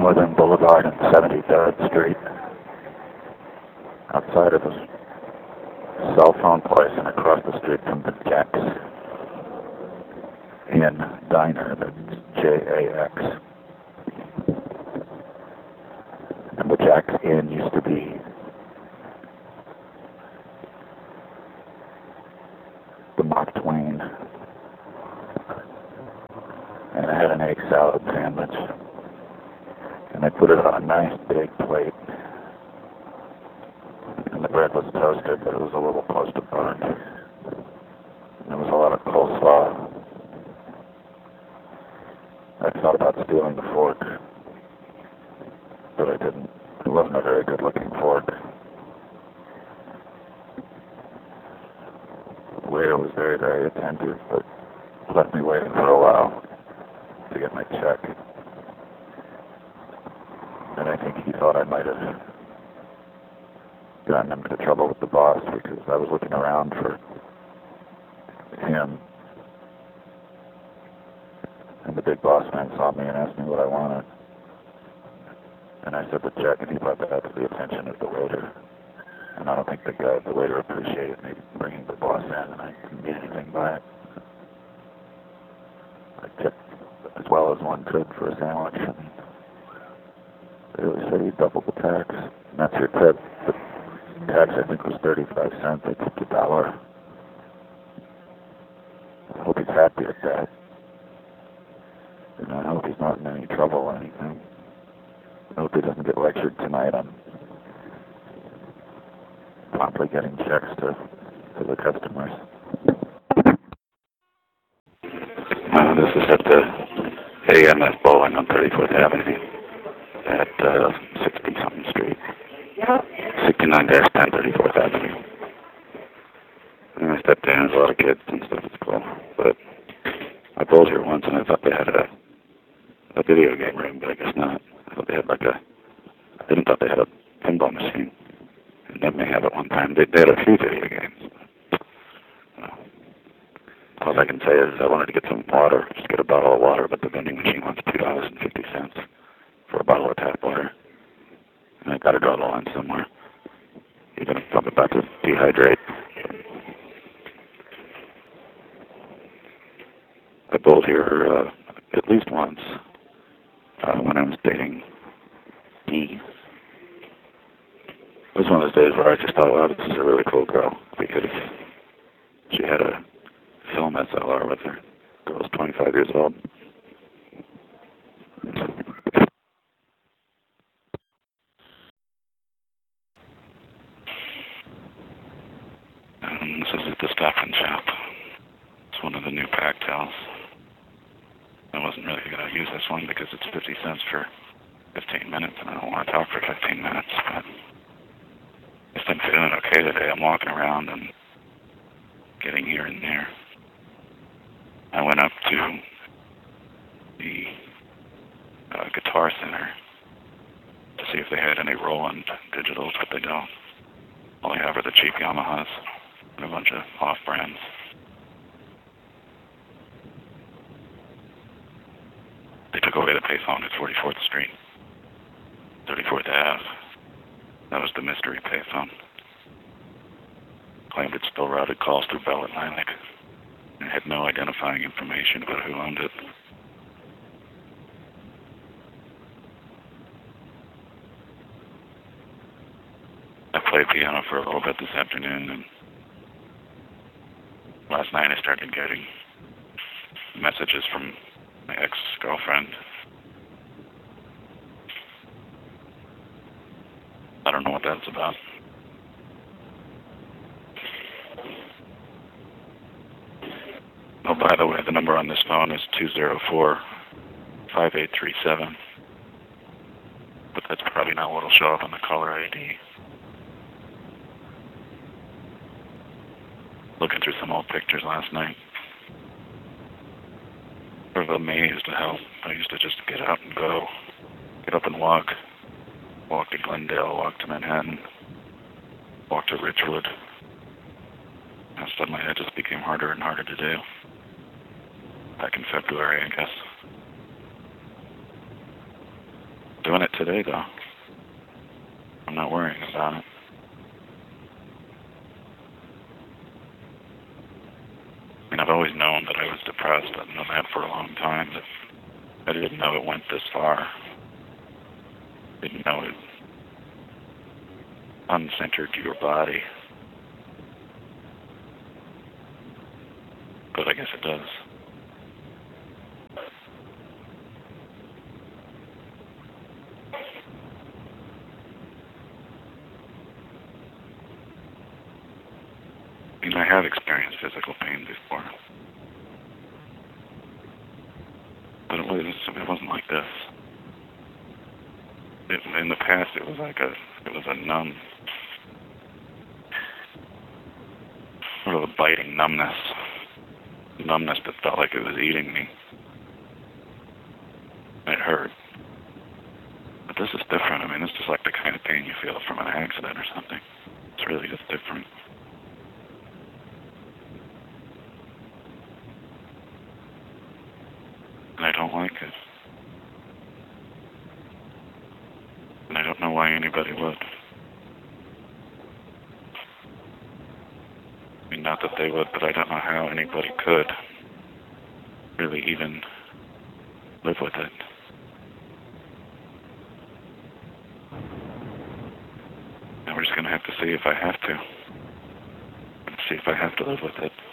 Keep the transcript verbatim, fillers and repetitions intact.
Northern Boulevard and seventy-third Street, outside of a cell phone place and across the street from the Jack's Inn Diner, that's J A X. And the Jack's Inn used to be the Mark Twain, and I had an egg salad sandwich, and I put it on a nice big plate, and the bread was toasted, but it was a little close to burnt. There was a lot of coleslaw. I thought about stealing the fork, but I didn't. It wasn't a very good-looking fork. The waiter was very, very attentive, but left me waiting for a while to get my check. And I think he thought I might have gotten him into trouble with the boss because I was looking around for him. And the big boss man saw me and asked me what I wanted. And I said the check, and he brought that to the attention of the waiter. And I don't think the guy, the waiter appreciated me bringing the boss in, and I didn't get anything by it. I tipped as well as one could for a sandwich, and they really said he doubled the tax. And that's your tip. The tax, I think, was thirty-five cents. I tipped a dollar. I hope he's happy with that. And I hope he's not in any trouble or anything. I hope he doesn't get lectured tonight on promptly getting checks to, to the customers. Uh, this is at the A M F Bowling on thirty-fourth Avenue at uh, sixty-something Street. sixty-nine dash ten, thirty-fourth Avenue. And I stepped in, there's a lot of kids and stuff, it's cool. But I bowled here once and I thought they had a, a video game room, but I guess not. I thought they had like a, I didn't thought they had a pinball machine. And they may have it one time. They, they had a few video games. Uh, all I can say is I wanted to get some water, just get a bottle of water, but the vending machine wants two dollars and fifty cents for a bottle of tap water. And I got to draw the line somewhere, even if I'm about to dehydrate. I bowled here uh, at least once uh, when I was dating Dee. It was one of those days where I just thought, wow, this is a really cool girl, because she had a film S L R with her. The girl was twenty-five years old. Um, this is at the Stop and Shop. It's one of the new Pactels. I wasn't really going to use this one because it's fifty cents for fifteen minutes, and I don't want to talk for fifteen minutes, but I guess I'm feeling okay today. I'm walking around and getting here and there. I went up to the uh, Guitar Center to see if they had any Roland digitals, but they don't. All they have are the cheap Yamahas and a bunch of off-brands. They took away the payphone at forty-fourth Street, thirty-fourth Ave. That was the mystery payphone. Claimed it still routed calls through Bell Atlantic and had no identifying information about who owned it. I played piano for a little bit this afternoon, and last night I started getting messages from my ex-girlfriend. I don't know what that's about. Oh, by the way, the number on this phone is two zero four, five eight three seven. But that's probably not what will show up on the caller I D. Looking through some old pictures last night. Sort of amazed at how I used to just get out and go. Get up and walk. Walk to Glendale, walk to Manhattan, walk to Richwood. And suddenly that just became harder and harder to do. Back in February, I guess. doing it today, though. I'm not worrying about it. I mean, I've always known that I was depressed. I've known that for a long time, but I didn't know it went this far. Didn't know it uncentered your body. But I guess it does. I mean, I have experienced physical pain before. But it, was, it wasn't like this. It, in the past, it was like a, it was a numb, sort of a biting numbness. Numbness that felt like it was eating me. It hurt. But this is different. I mean, this is like the kind of pain you feel from an accident or something. It's really just different. And I don't like it. And I don't know why anybody would. I mean, not that they would, but I don't know how anybody could really even live with it. Now we're just going to have to see if I have to. See if I have to live with it.